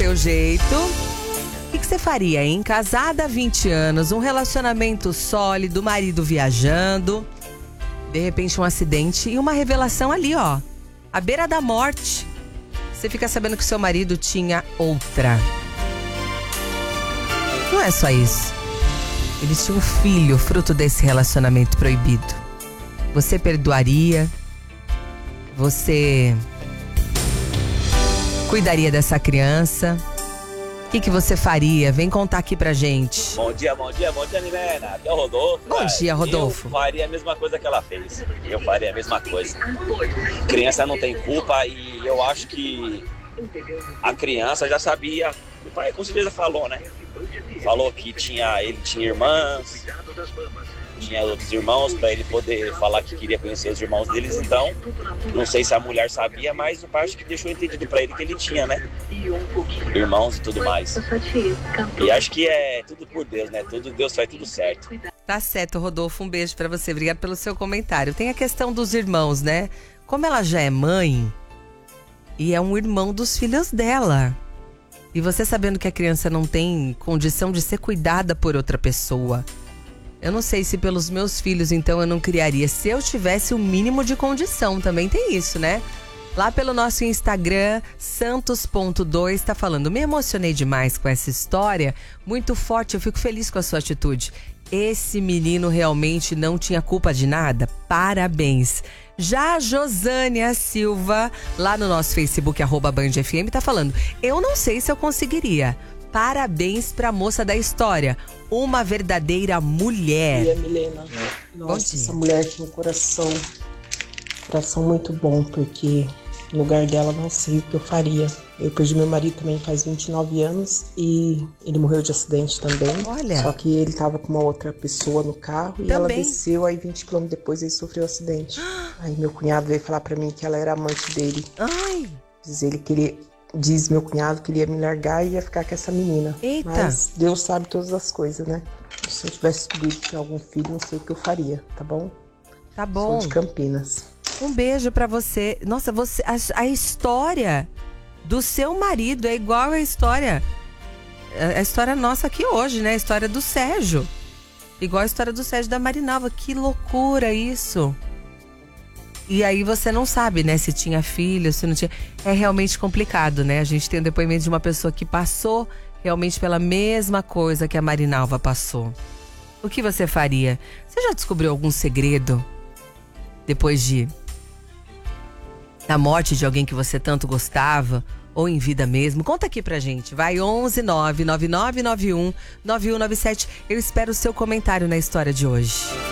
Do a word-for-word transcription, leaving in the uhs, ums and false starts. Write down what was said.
seu jeito. O que, que você faria, hein? Casada há vinte anos, um relacionamento sólido, marido viajando, de repente um acidente e uma revelação ali, ó, à beira da morte. Você fica sabendo que seu marido tinha outra. Não é só isso. Eles tinham um filho, fruto desse relacionamento proibido. Você perdoaria? Você cuidaria dessa criança? O que, que você faria? Vem contar aqui pra gente. Bom dia, bom dia, bom dia, Milena. Aqui é o Rodolfo. Bom dia, Rodolfo. Eu faria a mesma coisa que ela fez. Eu faria a mesma coisa. Criança não tem culpa e eu acho que a criança já sabia. O pai com certeza falou, né? Falou que tinha, ele tinha irmãs, tinha outros irmãos para ele poder falar que queria conhecer os irmãos deles. Então, não sei se a mulher sabia, mas o pai acho que deixou entendido para ele que ele tinha, né? Irmãos e tudo mais. E acho que é tudo por Deus, né? Tudo, Deus faz tudo certo. Tá certo, Rodolfo. Um beijo pra você. Obrigado pelo seu comentário. Tem a questão dos irmãos, né? Como ela já é mãe e é um irmão dos filhos dela. E você sabendo que a criança não tem condição de ser cuidada por outra pessoa. Eu não sei se pelos meus filhos, então, eu não criaria. Se eu tivesse o mínimo de condição, também tem isso, né? Lá pelo nosso Instagram, santos ponto dois, tá falando: me emocionei demais com essa história, muito forte, eu fico feliz com a sua atitude. Esse menino realmente não tinha culpa de nada? Parabéns. Já a Josânia Silva, lá no nosso Facebook, arroba Band F M, tá falando: eu não sei se eu conseguiria. Parabéns pra moça da história. Uma verdadeira mulher. Bom dia, Milena. Nossa, essa mulher tinha um coração, coração muito bom, porque no lugar dela não sei o que eu faria. Eu perdi meu marido também faz vinte e nove anos e ele morreu de acidente também. Olha. Só que ele tava com uma outra pessoa no carro e Também. ela desceu, aí vinte quilômetros depois ele sofreu um acidente. Aí meu cunhado veio falar pra mim que ela era amante dele. Ai. Diz ele que ele... Diz meu cunhado que ele ia me largar e ia ficar com essa menina. Eita. Mas Deus sabe todas as coisas, né? Se eu tivesse descobrido que tinha algum filho, não sei o que eu faria, tá bom? Tá bom. Sou de Campinas. Um beijo pra você. Nossa, você, a, a história do seu marido é igual a história, a, a história nossa aqui hoje, né? A história do Sérgio. Igual a história do Sérgio da Marinalva. Que loucura isso. E aí você não sabe, né, se tinha filho, se não tinha. É realmente complicado, né? A gente tem o depoimento de uma pessoa que passou realmente pela mesma coisa que a Marinalva passou. O que você faria? Você já descobriu algum segredo depois de da morte de alguém que você tanto gostava? Ou em vida mesmo? Conta aqui pra gente. Vai onze nove nove nove nove um nove um nove sete. Eu espero o seu comentário na história de hoje.